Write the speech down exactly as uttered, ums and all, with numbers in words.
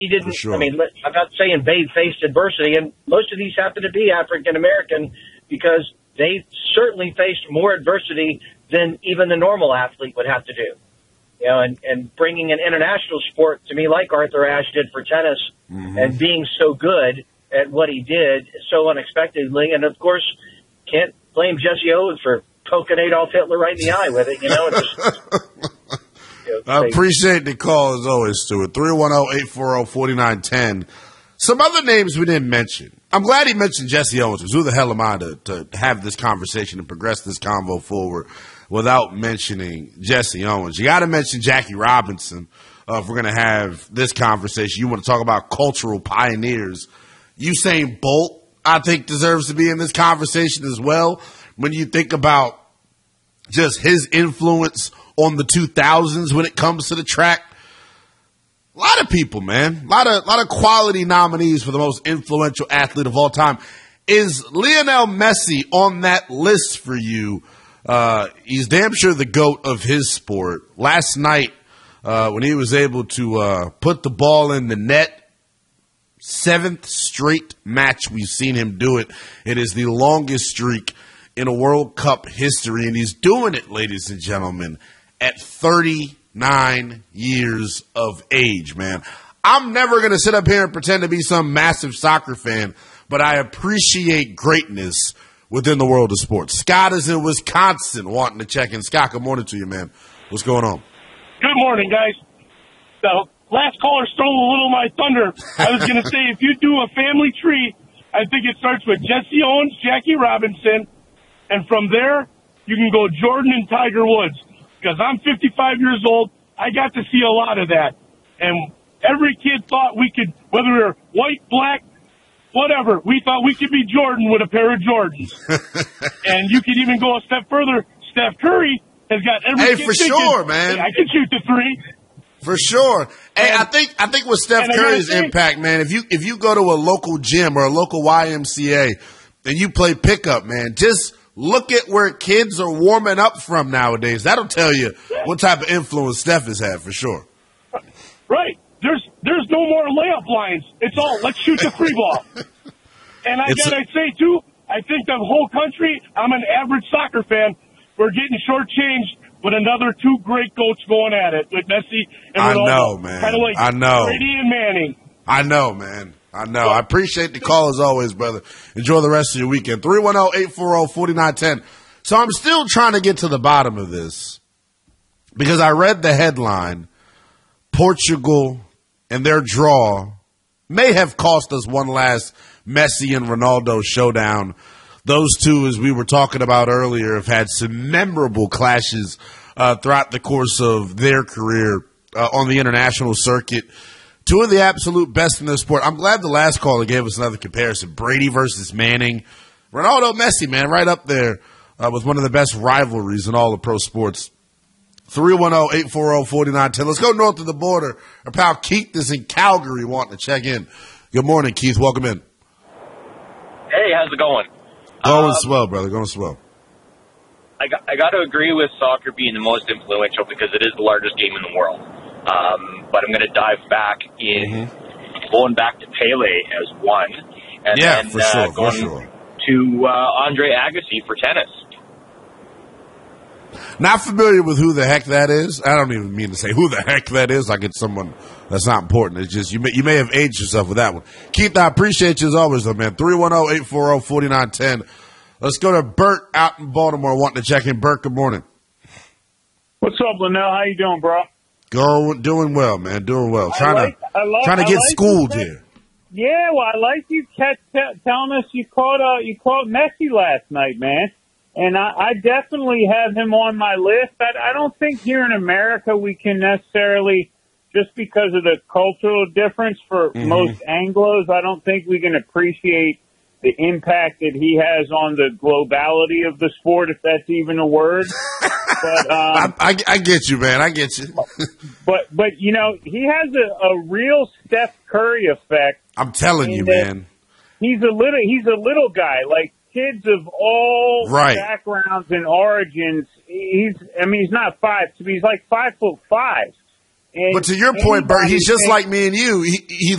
he didn't, sure. I mean, I'm not saying Babe faced adversity, and most of these happen to be African-American because they certainly faced more adversity than even the normal athlete would have to do. You know, and, and bringing an international sport to me like Arthur Ashe did for tennis mm-hmm. and being so good at what he did so unexpectedly. And, of course, can't blame Jesse Owens for poking Adolf Hitler right in the eye with it, you know. Just, you know I appreciate the call, as always, Stuart. three one zero, eight four zero, four nine one zero. Some other names we didn't mention. I'm glad he mentioned Jesse Owens, because who the hell am I to, to have this conversation and progress this convo forward without mentioning Jesse Owens? You got to mention Jackie Robinson uh, if we're going to have this conversation. You want to talk about cultural pioneers. Usain Bolt, I think, deserves to be in this conversation as well. When you think about just his influence on the two thousands when it comes to the track, a lot of people, man, a lot of, lot of quality nominees for the most influential athlete of all time. Is Lionel Messi on that list for you? Uh, he's damn sure the GOAT of his sport. Last night, uh, when he was able to uh, put the ball in the net, seventh straight match we've seen him do it. It is the longest streak in a World Cup history, and he's doing it, ladies and gentlemen, at thirty-nine years of age, man. I'm never going to sit up here and pretend to be some massive soccer fan, but I appreciate greatness within the world of sports. Scott is in Wisconsin wanting to check in. Scott, good morning to you, man. What's going on? Good morning, guys. So, last caller stole a little of my thunder. I was going to say, if you do a family tree, I think it starts with Jesse Owens, Jackie Robinson, and from there, you can go Jordan and Tiger Woods. Because I'm fifty-five years old, I got to see a lot of that. And every kid thought we could, whether we were white, black, whatever, we thought we could be Jordan with a pair of Jordans. And you could even go a step further. Steph Curry has got every Hey, kid for thinking, sure, man. Hey, I can shoot the three. For sure. Hey, And- I think I think with Steph and I gotta Curry's say- impact, man, if you if you go to a local gym or a local Y M C A and you play pickup, man, just look at where kids are warming up from nowadays. That'll tell you what type of influence Steph has had, for sure. Right. There's there's no more layup lines. It's all, let's shoot the free ball. And I It's got to a- say, too, I think the whole country, I'm an average soccer fan, we're getting shortchanged with another two great goats going at it with Messi and I Ronaldo. know, man. Kind of like I know. Brady and Manning. I know, man. I know. I appreciate the call as always, brother. Enjoy the rest of your weekend. three one zero, eight four zero, four nine one zero. So I'm still trying to get to the bottom of this because I read the headline, Portugal and their draw may have cost us one last Messi and Ronaldo showdown. Those two, as we were talking about earlier, have had some memorable clashes uh, throughout the course of their career uh, on the international circuit. Two of the absolute best in the sport. I'm glad the last caller gave us another comparison. Brady versus Manning. Ronaldo, Messi, man, right up there uh, with one of the best rivalries in all of pro sports. three one zero, eight four zero, four nine one zero. Let's go north of the border. Our pal Keith is in Calgary wanting to check in. Good morning, Keith. Welcome in. Hey, how's it going? Going Um, swell, brother. Going swell. I got, I got to agree with soccer being the most influential because it is the largest game in the world. Um, but I'm going to dive back in, Mm-hmm. going back to Pele as one, and Yeah, then for uh, sure, for going sure. to uh, Andre Agassi for tennis. Not familiar with who the heck that is. I don't even mean to say who the heck that is. Like it's someone that's not important. It's just you may, you may have aged yourself with that one. Keith, I appreciate you as always, though, man. three one zero, eight four zero, four nine one zero. Let's go to Bert out in Baltimore wanting to check in. Bert, good morning. What's up, Linnell? How you doing, bro? Go, doing well, man. Doing well. Trying like- to I like- trying to I get like schooled you said- here. Yeah, well, I like you kept t- telling us you caught uh, you caught Messi last night, man. And I, I definitely have him on my list. I, I don't think here in America we can necessarily, just because of the cultural difference for Mm-hmm. most Anglos, I don't think we can appreciate the impact that he has on the globality of the sport, if that's even a word. But um, I, I, I get you, man. I get you. But, but you know, he has a, a real Steph Curry effect. I'm telling you, in that man. He's a little, he's a little guy. Like kids of all Right. backgrounds and origins. He's, I mean, he's not five. He's like five foot five. But to your point, Bert, he's just like me and you. He, he